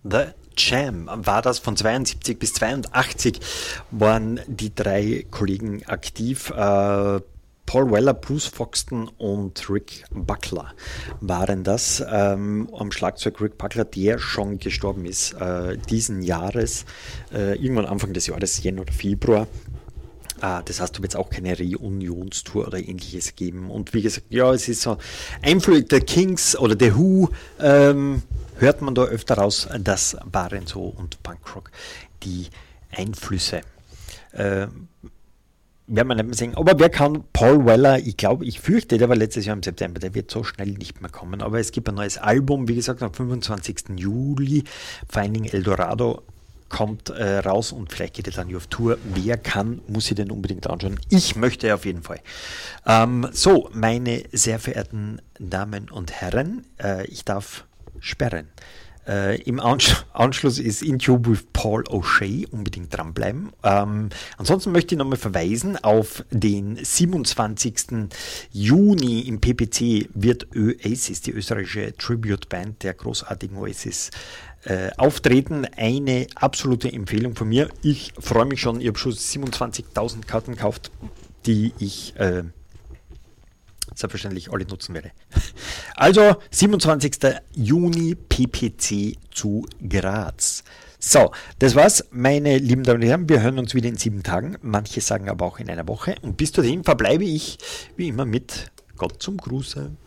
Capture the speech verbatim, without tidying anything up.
The Jam war das, von zweiundsiebzig bis zweiundachtzig waren die drei Kollegen aktiv. Äh, Paul Weller, Bruce Foxton und Rick Buckler waren das. Ähm, am Schlagzeug Rick Buckler, der schon gestorben ist äh, diesen Jahres, äh, irgendwann Anfang des Jahres, Jänner oder Februar. Ah, das heißt, du wird auch keine Reunionstour oder ähnliches geben. Und wie gesagt, ja, es ist so Einflüsse der Kings oder der Who, ähm, hört man da öfter raus, das waren so und Punkrock die Einflüsse. Äh, werden wir nicht mehr sehen. Aber wer kann Paul Weller, ich glaube, ich fürchte, der war letztes Jahr im September, der wird so schnell nicht mehr kommen. Aber es gibt ein neues Album, wie gesagt, am fünfundzwanzigsten Juli, Finding Eldorado kommt äh, raus und vielleicht geht er dann auf Tour. Wer kann, muss ich den unbedingt anschauen. Ich möchte auf jeden Fall. Ähm, so, meine sehr verehrten Damen und Herren, äh, ich darf sperren. Äh, Im Ansch- Anschluss ist Interview with Paul O'Shea, unbedingt dranbleiben. Ähm, ansonsten möchte ich nochmal verweisen auf den siebenundzwanzigsten Juni im P P C wird Oasis, die österreichische Tribute-Band der großartigen Oasis, äh, auftreten. Eine absolute Empfehlung von mir. Ich freue mich schon, ich habe schon siebenundzwanzigtausend Karten gekauft, die ich äh, selbstverständlich alle nutzen werde. Also siebenundzwanzigsten Juni P P C zu Graz. So, das war's, meine lieben Damen und Herren. Wir hören uns wieder in sieben Tagen. Manche sagen aber auch in einer Woche. Und bis dahin verbleibe ich wie immer mit Gott zum Gruße.